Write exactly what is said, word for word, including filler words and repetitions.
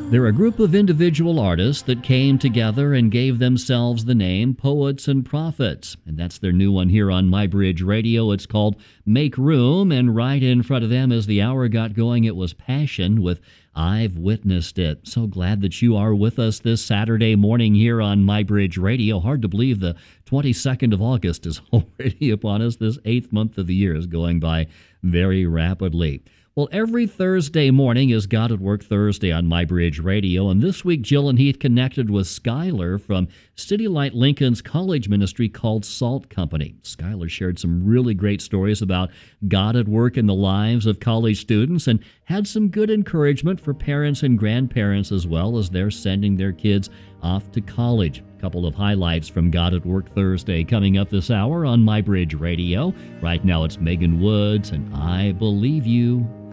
They're a group of individual artists that came together and gave themselves the name Poets and Prophets. And that's their new one here on My Bridge Radio. It's called Make Room. And right in front of them, as the hour got going, it was Passion with I've Witnessed It. So glad that you are with us this Saturday morning here on My Bridge Radio. Hard to believe the twenty-second of August is already upon us. This eighth month of the year is going by very rapidly. Well, every Thursday morning is God at Work Thursday on My Bridge Radio, and this week Jill and Heath connected with Skylar from City Light Lincoln's college ministry called Salt Company. Skylar shared some really great stories about God at work in the lives of college students and had some good encouragement for parents and grandparents as well as they're sending their kids off to college. A couple of highlights from God at Work Thursday coming up this hour on My Bridge Radio. Right now it's Megan Woods and I Believe You.